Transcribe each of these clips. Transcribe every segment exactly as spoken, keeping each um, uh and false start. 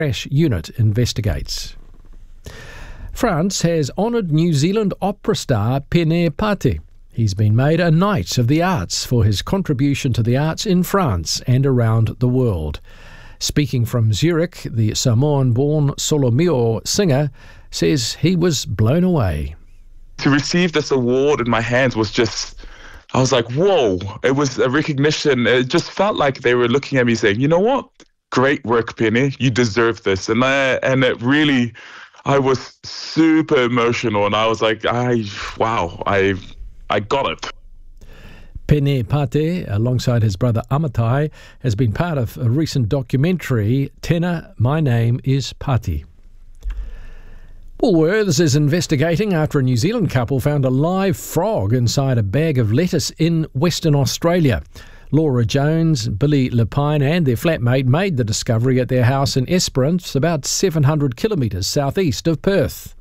Crash Unit investigates. France has honoured New Zealand opera star Pene Pate. He's been made a Knight of the Arts for his contribution to the arts in France and around the world. Speaking from Zurich, the Samoan-born Solomeo singer says he was blown away. To receive this award in my hands was just, I was like, whoa, it was a recognition. It just felt like they were looking at me saying, you know what? Great work, Pene. You deserve this. And I, and it really, I was super emotional, and I was like, I, wow, I, I got it. Pene Pate, alongside his brother Amatai, has been part of a recent documentary, Tēnā, My Name is Pati. Woolworths is investigating after a New Zealand couple found a live frog inside a bag of lettuce in Western Australia. Laura Jones, Billy Lepine and their flatmate made the discovery at their house in Esperance, about seven hundred kilometres southeast of Perth.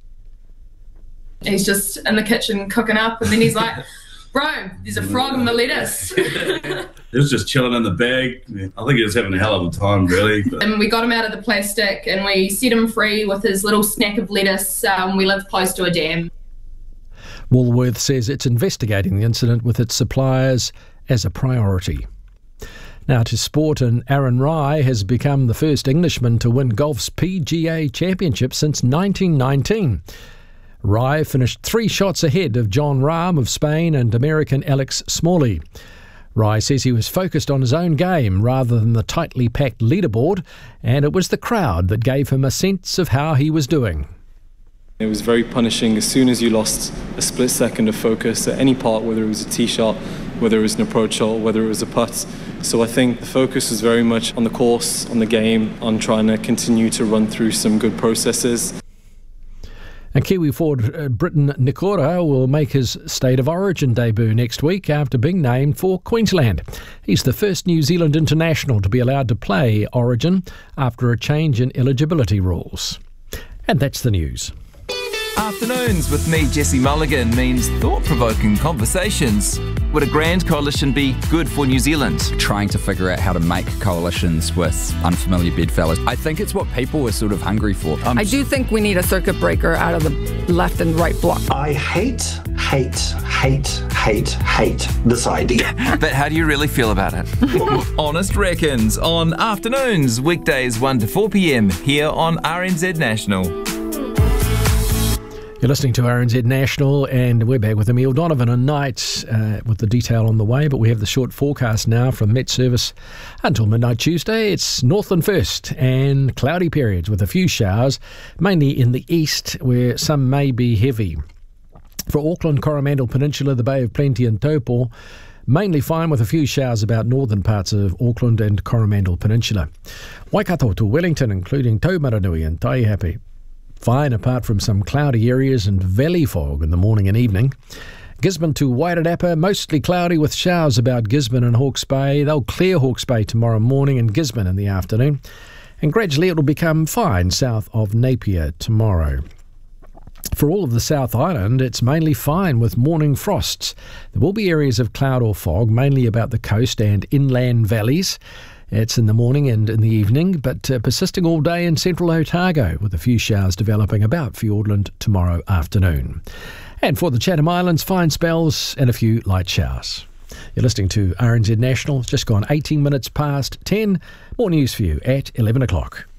He's just in the kitchen cooking up, and then he's like, bro, there's a frog in the lettuce. He was just chilling in the bag. I think he was having a hell of a time, really. But. And we got him out of the plastic and we set him free with his little snack of lettuce. Um, we live close to a dam. Woolworths says it's investigating the incident with its suppliers as a priority. Now to sport, and Aaron Rai has become the first Englishman to win golf's P G A Championship since nineteen nineteen. Rai finished three shots ahead of John Rahm of Spain and American Alex Smalley. Rai says he was focused on his own game rather than the tightly packed leaderboard, and it was the crowd that gave him a sense of how he was doing. It was very punishing. As soon as you lost a split second of focus at any part, whether it was a tee shot, whether it was an approach shot, whether it was a putt. So I think the focus was very much on the course, on the game, on trying to continue to run through some good processes. And Kiwi forward uh, Britton Nikora will make his State of Origin debut next week after being named for Queensland. He's the first New Zealand international to be allowed to play Origin after a change in eligibility rules. And that's the news. Afternoons with me, Jesse Mulligan, means thought-provoking conversations. Would a grand coalition be good for New Zealand? Trying to figure out how to make coalitions with unfamiliar bedfellows. I think it's what people are sort of hungry for. Um, I do think we need a circuit breaker out of the left and right bloc. I hate, hate, hate, hate, hate this idea. But how do you really feel about it? Honest Reckons on Afternoons, weekdays one to four p.m. here on R N Z National. You're listening to R N Z National, and we're back with Emile Donovan and Night uh, with the detail on the way, but we have the short forecast now from Met Service until midnight Tuesday. It's Northland first and cloudy periods with a few showers, mainly in the east where some may be heavy. For Auckland, Coromandel Peninsula, the Bay of Plenty and Taupo, mainly fine with a few showers about northern parts of Auckland and Coromandel Peninsula. Waikato to Wellington, including Taumaranui and Taihape, fine apart from some cloudy areas and valley fog in the morning and evening. Gisborne to Wairarapa, mostly cloudy with showers about Gisborne and Hawke's Bay. They'll clear Hawke's Bay tomorrow morning and Gisborne in the afternoon. And gradually it'll become fine south of Napier tomorrow. For all of the South Island, it's mainly fine with morning frosts. There will be areas of cloud or fog, mainly about the coast and inland valleys. It's in the morning and in the evening, but uh, persisting all day in central Otago, with a few showers developing about Fiordland tomorrow afternoon. And for the Chatham Islands, fine spells and a few light showers. You're listening to R N Z National. It's just gone eighteen minutes past ten. More news for you at eleven o'clock.